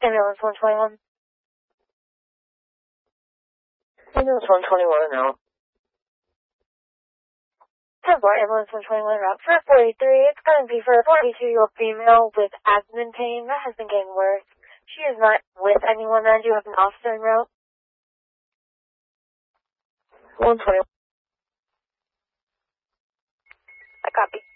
Ambulance 121. Ambulance 121 now. 10-4, Ambulance 121 route for 43. It's going to be for a 42-year-old female with abdomen pain. That has been getting worse. She is not with anyone. I do have an officer en route. 121. I copy.